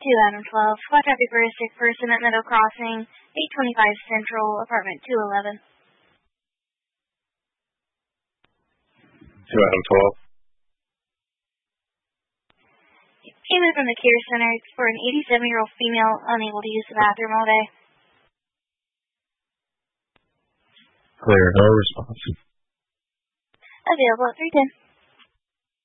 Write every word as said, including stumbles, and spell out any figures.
to Adam twelve. Squad traffic for a sick person at Meadow Crossing, eight twenty-five Central, apartment two eleven. To Adam twelve. Came in from the care center for an eighty-seven-year-old female unable to use the bathroom all day. Clear, no response. Available at three ten.